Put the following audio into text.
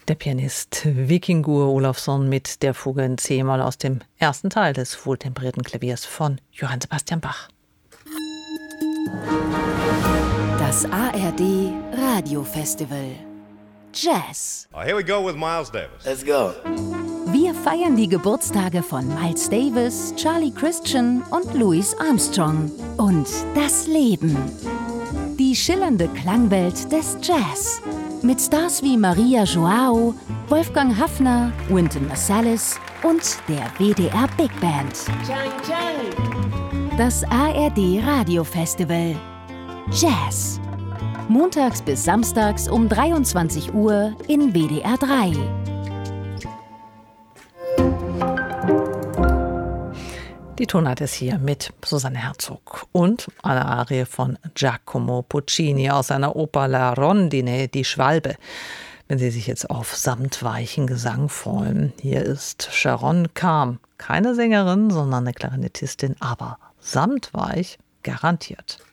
Der Pianist Víkingur Ólafsson mit der Fuge in C-Moll aus dem ersten Teil des wohltemperierten Klaviers von Johann Sebastian Bach. Das ARD Radiofestival Jazz. Oh, here we go with Miles Davis. Let's go. Wir feiern die Geburtstage von Miles Davis, Charlie Christian und Louis Armstrong. Und das Leben. Die schillernde Klangwelt des Jazz. Mit Stars wie Maria Joao, Wolfgang Haffner, Wynton Marsalis und der WDR Big Band. Das ARD Radiofestival Jazz. Montags bis samstags um 23 Uhr in WDR 3. Die Tonart ist hier mit Susanne Herzog und eine Arie von Giacomo Puccini aus seiner Oper La Rondine, die Schwalbe. Wenn Sie sich jetzt auf samtweichen Gesang freuen, hier ist Sharon Calm. Keine Sängerin, sondern eine Klarinettistin, aber samtweich garantiert.